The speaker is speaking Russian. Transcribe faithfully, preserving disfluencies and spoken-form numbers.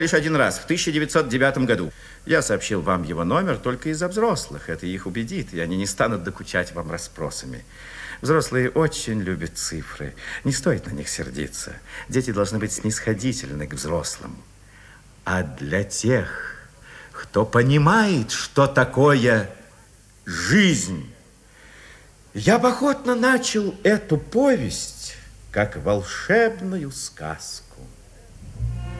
Лишь один раз, в тысяча девятьсот девятом году. Я сообщил вам его номер только из-за взрослых. Это их убедит, и они не станут докучать вам расспросами. Взрослые очень любят цифры. Не стоит на них сердиться. Дети должны быть снисходительны к взрослым. А для тех, кто понимает, что такое жизнь, я бы охотно начал эту повесть как волшебную сказку.